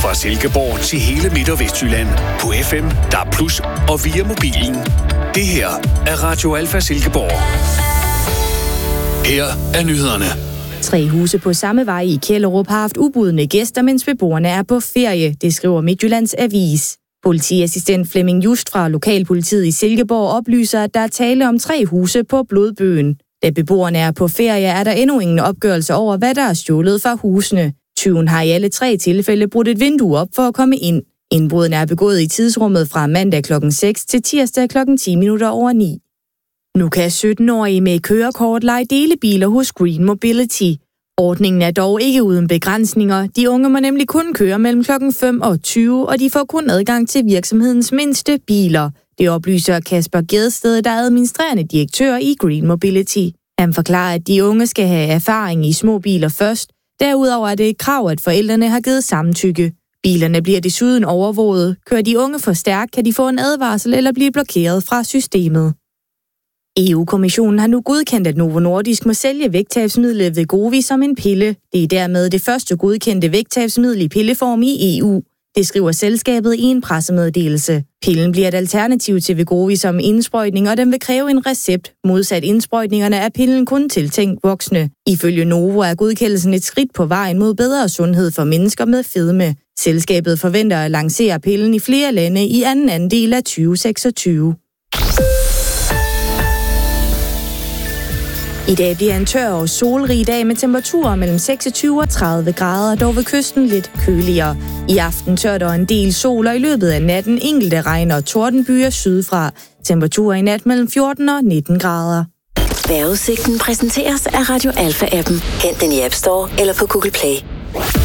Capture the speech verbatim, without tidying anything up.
Fra Silkeborg til hele Midt- og Vestjylland. På F M, D A B plus, og via mobilen. Det her er Radio Alfa Silkeborg. Her er nyhederne. Tre huse på samme vej i Kjellerup har haft ubudne gæster, mens beboerne er på ferie, det skriver Midtjyllands Avis. Politiassistent Flemming Just fra Lokalpolitiet i Silkeborg oplyser, at der er tale om tre huse på Blodbøen. Da beboerne er på ferie, er der endnu ingen opgørelse over, hvad der er stjålet fra husene. Tyven har i alle tre tilfælde brudt et vindue op for at komme ind. Indbrudene er begået i tidsrummet fra mandag klokken seks til tirsdag klokken ti minutter over ni. Nu kan sytten-årige med kørekort leje delebiler hos Green Mobility. Ordningen er dog ikke uden begrænsninger. De unge må nemlig kun køre mellem klokken fem og tyve, og de får kun adgang til virksomhedens mindste biler. Det oplyser Kasper Gedsted, der er administrerende direktør i Green Mobility. Han forklarer, at de unge skal have erfaring i små biler først. Derudover er det et krav, at forældrene har givet samtykke. Bilerne bliver desuden overvåget. Kører de unge for stærkt, kan de få en advarsel eller blive blokeret fra systemet. E U-kommissionen har nu godkendt, at Novo Nordisk må sælge vægttabsmidlet Wegovy som en pille. Det er dermed det første godkendte vægttabsmiddel i pilleform i E U. Det skriver selskabet i en pressemeddelelse. Pillen bliver et alternativ til Wegovy som indsprøjtning, og den vil kræve en recept. Modsat indsprøjtningerne er pillen kun tiltænkt voksne. Ifølge Novo er godkendelsen et skridt på vejen mod bedre sundhed for mennesker med fedme. Selskabet forventer at lancere pillen i flere lande i anden andel af tyve seksogtyve. I dag bliver en tør og solrig dag med temperaturer mellem seksogtyve og tredive grader, dog ved kysten lidt køligere. I aften tør der en del sol, og i løbet af natten enkelte regn- og tordenbyer sydfra. Temperaturer i nat mellem fjorten og nitten grader. Vejrudsigten præsenteres af Radio Alfa-appen. Hent den i App Store eller på Google Play.